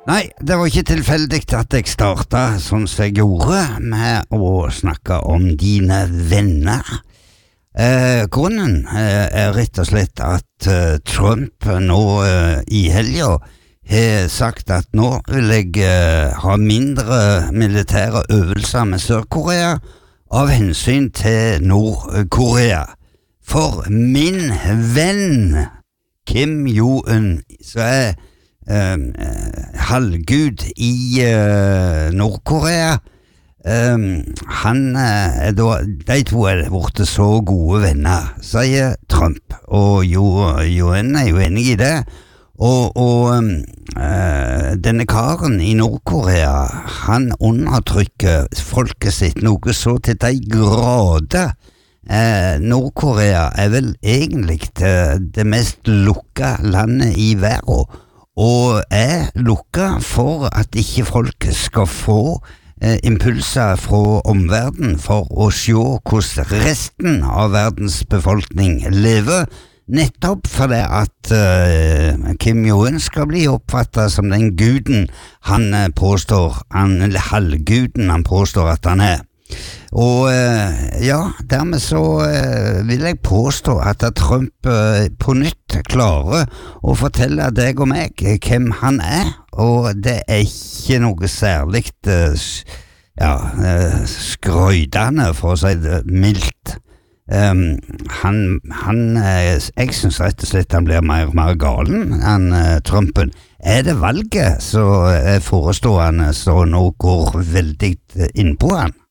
Nei, det var ikke tilfeldig at jeg startet sånn som jeg gjorde med å snakke om dine venner. Grunnen er rett og slett at Trump nå i helgen har sagt at nå vil jeg ha mindre militære øvelser med Sør-Korea av hensyn til Nord-Korea. For min venn Kim Jong-un, så halvgud i Nord-Korea, de to blitt så gode venner, sier Trump, og UN jo enig i det, og denne karen i Nord-Korea, han undertrykker folket sitt noe så til de grader. Nord-Korea vel egentlig det mest lukka landet i verden, og lukka for at ikke folk skal få impulser fra omverdenen for å se hvordan resten av verdens befolkning lever, nettopp fordi at Kim Jong-un skal bli oppfattet som den guden han påstår, halvguden han påstår at han Og dermed så vil jeg påstå at Trump på nytt klarer å fortelle deg og meg hvem han og det ikke noe særlig skrøydende, for å si det mildt. Jeg synes rett og slett han blir mer og mer galen, Trumpen. Det valget så forestående så nå går veldig innpå han?